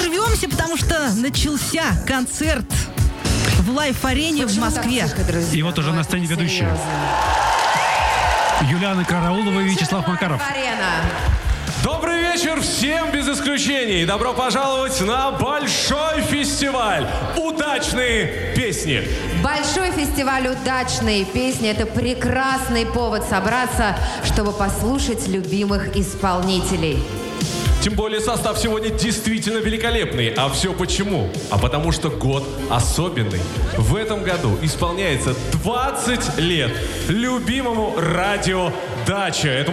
рвемся, потому что начался концерт в Лайф-арене в Москве. И вот уже на сцене ведущие. Юлиана Караулова и Вячеслав Макаров. Добрый вечер всем без исключений. Добро пожаловать на большой фестиваль «Удачные песни». Большой фестиваль «Удачные песни» — это прекрасный повод собраться, чтобы послушать любимых исполнителей. Тем более состав сегодня действительно великолепный. А все почему? А потому что год особенный. В этом году исполняется 20 лет любимому радио «Дача».